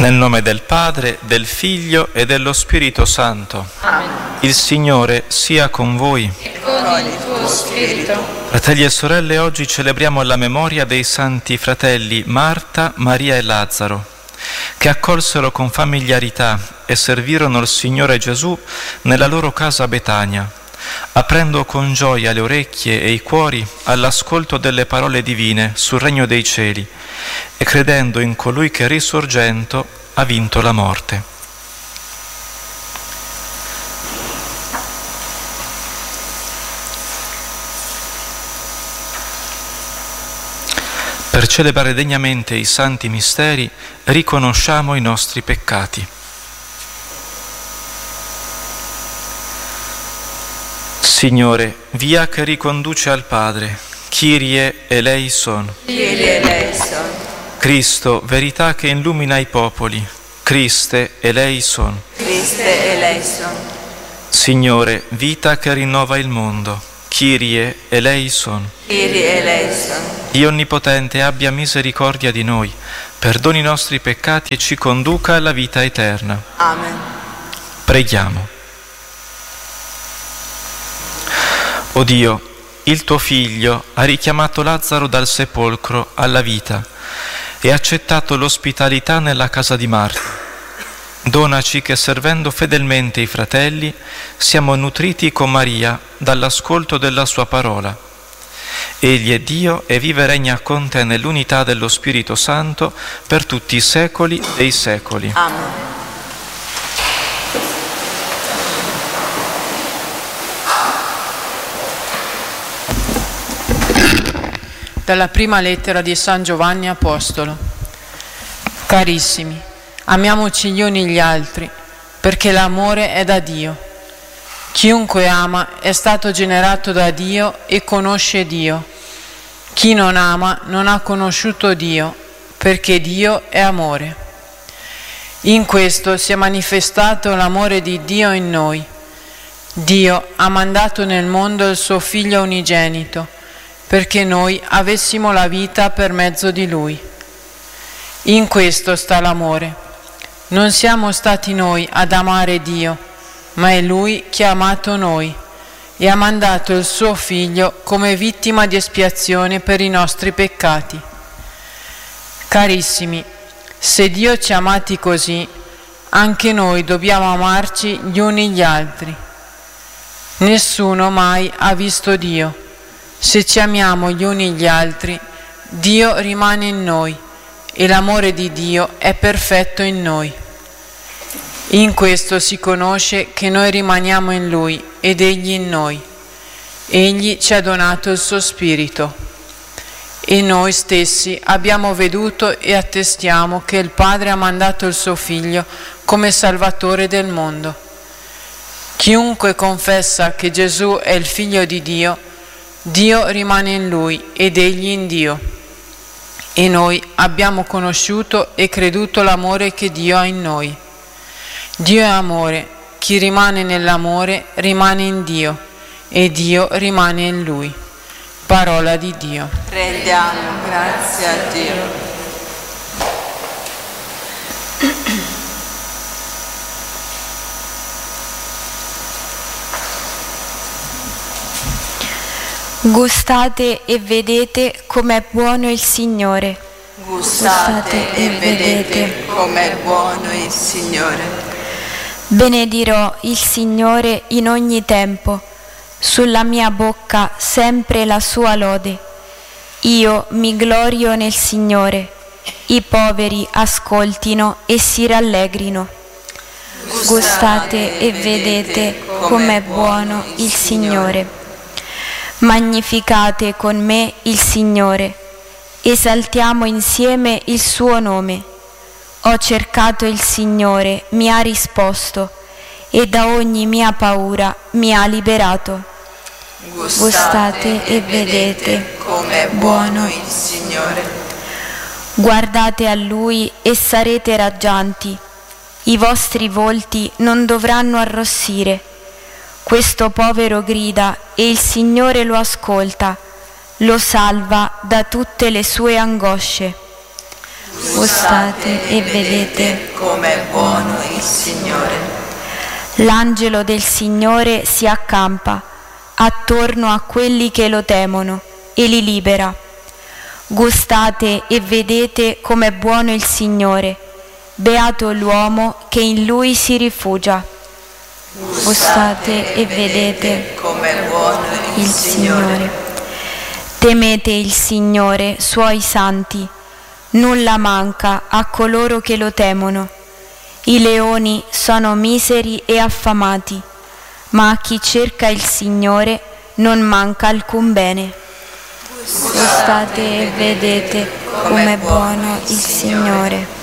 Nel nome del Padre, del Figlio e dello Spirito Santo. Amen. Il Signore sia con voi. E con il tuo spirito. Fratelli e sorelle, oggi celebriamo la memoria dei santi fratelli Marta, Maria e Lazzaro, che accolsero con familiarità e servirono il Signore Gesù nella loro casa a Betania, aprendo con gioia le orecchie e i cuori all'ascolto delle parole divine sul regno dei cieli e credendo in colui che risorgendo ha vinto la morte. Per celebrare degnamente i santi misteri, riconosciamo i nostri peccati. Signore, via che riconduce al Padre, Kyrie eleison. Kyrie eleison. Cristo, verità che illumina i popoli, Christe eleison. Christe eleison. Signore, vita che rinnova il mondo, Kyrie eleison. Kyrie eleison. Dio Onnipotente abbia misericordia di noi, perdoni i nostri peccati e ci conduca alla vita eterna. Amen. Preghiamo. O Dio, il tuo Figlio ha richiamato Lazzaro dal sepolcro alla vita e ha accettato l'ospitalità nella casa di Marta. Donaci che, servendo fedelmente i fratelli, siamo nutriti con Maria dall'ascolto della sua parola. Egli è Dio e vive e regna con te nell'unità dello Spirito Santo per tutti i secoli dei secoli. Amen. Dalla prima lettera di San Giovanni Apostolo. Carissimi, amiamoci gli uni gli altri, perché l'amore è da Dio. Chiunque ama è stato generato da Dio e conosce Dio. Chi non ama non ha conosciuto Dio, perché Dio è amore. In questo si è manifestato l'amore di Dio in noi. Dio ha mandato nel mondo il suo Figlio unigenito, perché noi avessimo la vita per mezzo di Lui. In questo sta l'amore. Non siamo stati noi ad amare Dio, ma è Lui che ha amato noi e ha mandato il suo Figlio come vittima di espiazione per i nostri peccati. Carissimi, se Dio ci ha amati così, anche noi dobbiamo amarci gli uni gli altri. Nessuno mai ha visto Dio. Se ci amiamo gli uni gli altri, Dio rimane in noi e l'amore di Dio è perfetto in noi. In questo si conosce che noi rimaniamo in Lui ed Egli in noi. Egli ci ha donato il suo Spirito e noi stessi abbiamo veduto e attestiamo che il Padre ha mandato il suo Figlio come Salvatore del mondo. Chiunque confessa che Gesù è il Figlio di Dio, Dio rimane in Lui ed Egli in Dio. E noi abbiamo conosciuto e creduto l'amore che Dio ha in noi. Dio è amore, chi rimane nell'amore rimane in Dio e Dio rimane in Lui. Parola di Dio. Rendiamo grazie a Dio. Gustate e vedete com'è buono il Signore. Gustate e vedete com'è buono il Signore. Benedirò il Signore in ogni tempo, sulla mia bocca sempre la sua lode. Io mi glorio nel Signore, i poveri ascoltino e si rallegrino. Gustate e vedete com'è buono il Signore. Magnificate con me il Signore, esaltiamo insieme il suo nome. Ho cercato il Signore, mi ha risposto, e da ogni mia paura mi ha liberato. Gustate e vedete com'è buono il Signore. Guardate a Lui e sarete raggianti, i vostri volti non dovranno arrossire. Questo povero grida e il Signore lo ascolta, lo salva da tutte le sue angosce. Gustate e vedete com'è buono il Signore. L'angelo del Signore si accampa attorno a quelli che lo temono e li libera. Gustate e vedete com'è buono il Signore. Beato l'uomo che in lui si rifugia. Gustate e vedete com'è buono il Signore. Temete il Signore, suoi santi. Nulla manca a coloro che lo temono. I leoni sono miseri e affamati, ma a chi cerca il Signore non manca alcun bene. Gustate e vedete com'è buono il Signore.